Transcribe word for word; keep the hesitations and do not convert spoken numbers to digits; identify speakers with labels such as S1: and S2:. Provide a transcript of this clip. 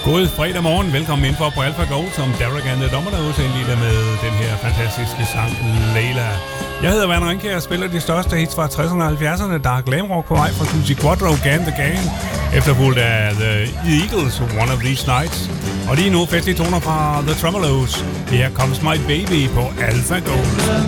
S1: God fredag morgen. Velkommen ind for på Alpha Gold, som Derek and the Dominoes indleder med den her fantastiske sang Layla. Jeg hedder Werner Rinke og spiller de største hits fra tresserne og halvfjerdserne. Der er glam rock på vej fra Susie Quattro, Gan the Gang, efterfulgt af The Eagles, One of These Nights. Og lige nu festlige toner fra The Tremeloes. Here Comes My Baby på Alpha Gold.